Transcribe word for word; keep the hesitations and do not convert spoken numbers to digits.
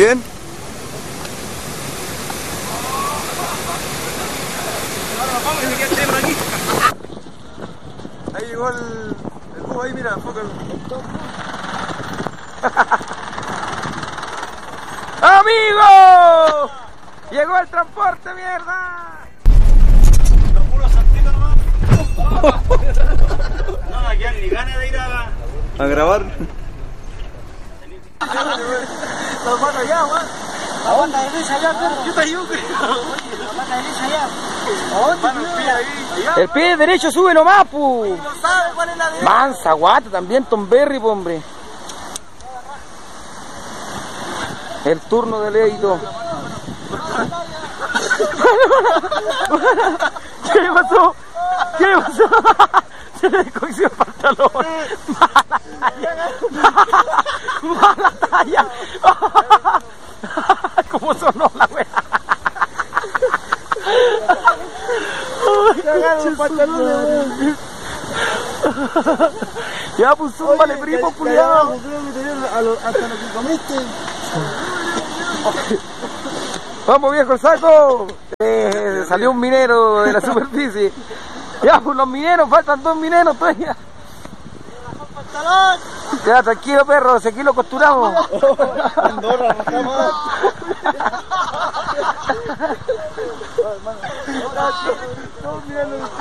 ¿Bien? Ahí llegó el, el búho, ahí mira, enfoca el... ¡Amigo! ¡Llegó el transporte, mierda! Los puros saltitos nomás. No, aquí ni ganas de ir a... ¿A grabar? Los manos allá, weón. La banda de Luis allá, perro. Yo te ayudo, la banda de Luis allá. El pie derecho sube nomás, pu. No sabe cuál es la de... Mansa, guata, también Tom Berry, po, hombre. El turno de Leito. ¿Qué le pasó? ¿Qué le pasó? Se le descogió el pantalón. Mala talla. ¿Cómo sonó la wea? Cagaron los pantalones, Ya, pues súmale, primo, culiao. Hasta lo que comiste. Vamos, viejo, el saco. Eh, salió un minero de la superficie. Ya, pues los mineros, faltan dos mineros todavía. Ya, tranquilo, perro, si aquí lo costuramos. Andorra, bajamos.